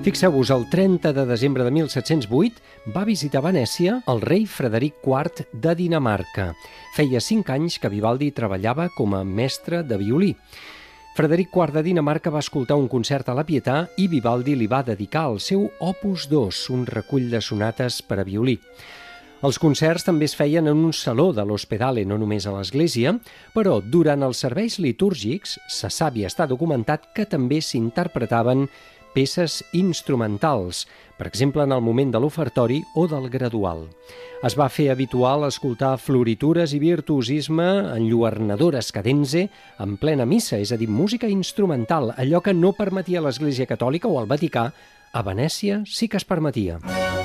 Fixeu-vos, el 30 de desembre de 1708 va visitar Venècia el rei Frederic IV de Dinamarca. Feia 5 anys que Vivaldi treballava com a mestre de violí. Frederic IV de Dinamarca va escoltar un concert a la Pietà i Vivaldi li va dedicar el seu Opus 2, un recull de sonates per a violí. Els concerts també es feien en un saló de l'Ospedale, no només a l'església, però durant els serveis litúrgics se sap i està documentat que també s'interpretaven peces instrumentals, per exemple en el moment de l'ofertori o del gradual. Es va fer habitual escoltar floritures i virtuosisme enlluernadores cadenze en plena missa, és a dir, música instrumental, allò que no permetia l'Església Catòlica o el Vaticà. A Venècia sí que es permetia.